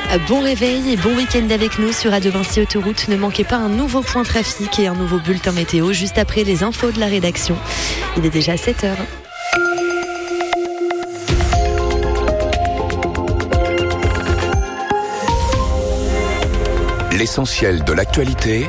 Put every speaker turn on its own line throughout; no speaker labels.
Bon réveil et bon week-end avec nous sur Radio Vinci Autoroute. Ne manquez pas un nouveau point trafic et un nouveau bulletin météo juste après les infos de la rédaction. Il est déjà 7h.
L'essentiel de l'actualité,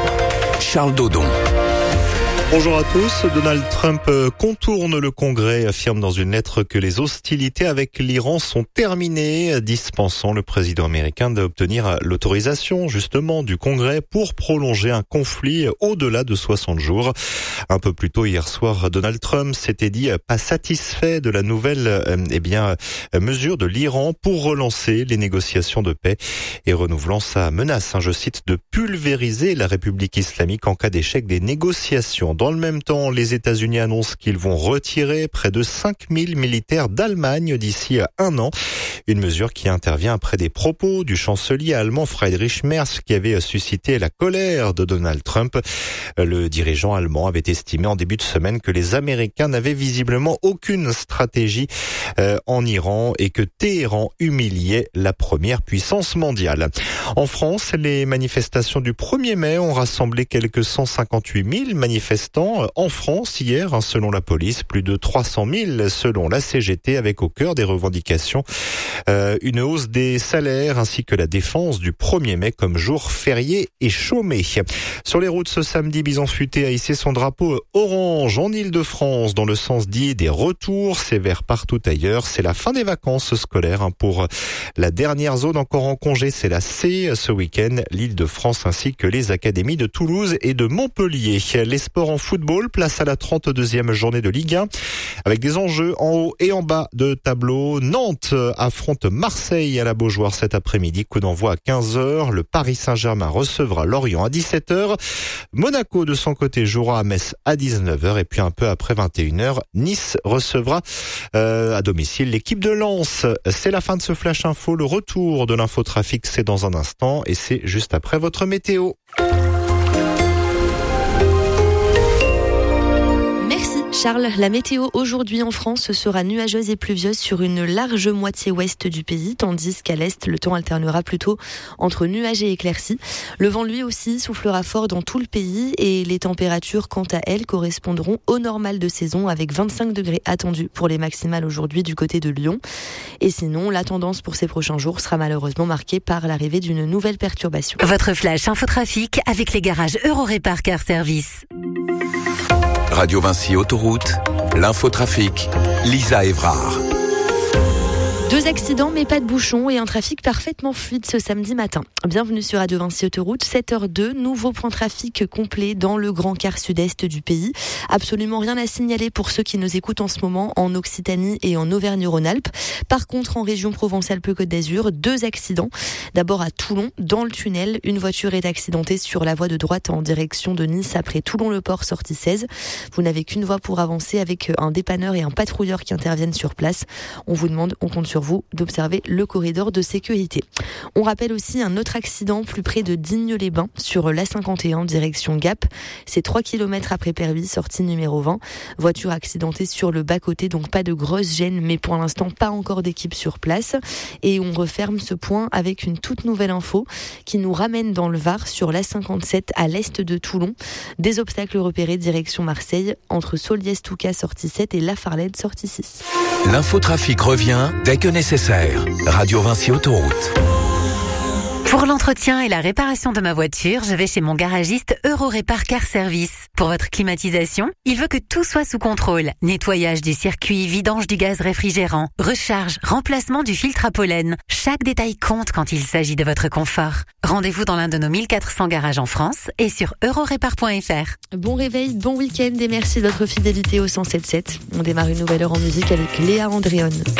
Charles Dodon.
Bonjour à tous. Donald Trump contourne le Congrès, affirme dans une lettre que les hostilités avec l'Iran sont terminées, dispensant le président américain d'obtenir l'autorisation justement du Congrès pour prolonger un conflit au-delà de 60 jours. Un peu plus tôt hier soir, Donald Trump s'était dit pas satisfait de la nouvelle mesure de l'Iran pour relancer les négociations de paix et renouvelant sa menace, je cite, de pulvériser la République islamique en cas d'échec des négociations. Dans le même temps, les États-Unis annoncent qu'ils vont retirer près de 5000 militaires d'Allemagne d'ici un an. Une mesure qui intervient après des propos du chancelier allemand Friedrich Merz qui avait suscité la colère de Donald Trump. Le dirigeant allemand avait estimé en début de semaine que les Américains n'avaient visiblement aucune stratégie en Iran et que Téhéran humiliait la première puissance mondiale. En France, les manifestations du 1er mai ont rassemblé quelques 158 000 manifestants en France hier, selon la police, plus de 300 000 selon la CGT, avec au cœur des revendications une hausse des salaires ainsi que la défense du 1er mai comme jour férié et chômé. Sur les routes ce samedi, Bison Futé a hissé son drapeau orange en Île-de-France dans le sens dit des retours. C'est vert partout ailleurs. C'est la fin des vacances scolaires pour la dernière zone encore en congé. C'est la C ce week-end, l'Île-de-France ainsi que les académies de Toulouse et de Montpellier. Les sports en football, place à la 32e journée de Ligue 1 avec des enjeux en haut et en bas de tableau. Nantes affronte Marseille à la Beaujoire cet après-midi. Coup d'envoi à 15h. Le Paris Saint-Germain recevra Lorient à 17h. Monaco de son côté jouera à Metz à 19h et puis un peu après 21h, Nice recevra à domicile l'équipe de Lens. C'est la fin de ce Flash Info. Le retour de l'infotrafic, c'est dans un instant et c'est juste après votre météo.
Charles, la météo aujourd'hui en France sera nuageuse et pluvieuse sur une large moitié ouest du pays, tandis qu'à l'est, le temps alternera plutôt entre nuages et éclaircies. Le vent, lui aussi, soufflera fort dans tout le pays et les températures, quant à elles, correspondront au normal de saison avec 25 degrés attendus pour les maximales aujourd'hui du côté de Lyon. Et sinon, la tendance pour ces prochains jours sera malheureusement marquée par l'arrivée d'une nouvelle perturbation.
Votre flash infotrafic avec les garages Eurorépar Car Service.
Radio Vinci Autoroute, l'infotrafic, Lisa Évrard.
2 accidents mais pas de bouchons et un trafic parfaitement fluide ce samedi matin. Bienvenue sur Radio Vinci Autoroute, 7h02, nouveau point trafic complet dans le grand quart sud-est du pays. Absolument rien à signaler pour ceux qui nous écoutent en ce moment en Occitanie et en Auvergne-Rhône-Alpes. Par contre, en région Provence-Alpes-Côte d'Azur, 2 accidents. D'abord à Toulon, dans le tunnel, une voiture est accidentée sur la voie de droite en direction de Nice après Toulon-le-Port, sortie 16. Vous n'avez qu'une voie pour avancer avec un dépanneur et un patrouilleur qui interviennent sur place. On compte sur vous d'observer le corridor de sécurité. On rappelle aussi un autre accident plus près de Digne-les-Bains sur l'A51 direction Gap. C'est 3 km après Pervis, sortie numéro 20. Voiture accidentée sur le bas-côté, donc pas de grosse gêne, mais pour l'instant pas encore d'équipe sur place. Et on referme ce point avec une toute nouvelle info qui nous ramène dans le Var sur l'A57 à l'est de Toulon. Des obstacles repérés direction Marseille entre Solliès-Touca, sortie 7 et Lafarlède, sortie 6.
L'infotrafic revient dès que nécessaire. Radio Vinci Autoroute.
Pour l'entretien et la réparation de ma voiture, je vais chez mon garagiste Eurorépar Car Service. Pour votre climatisation, il veut que tout soit sous contrôle. Nettoyage du circuit, vidange du gaz réfrigérant, recharge, remplacement du filtre à pollen. Chaque détail compte quand il s'agit de votre confort. Rendez-vous dans l'un de nos 1400 garages en France et sur eurorépar.fr.
Bon réveil, bon week-end et merci de votre fidélité au 107.7. On démarre une nouvelle heure en musique avec Léa Andréon.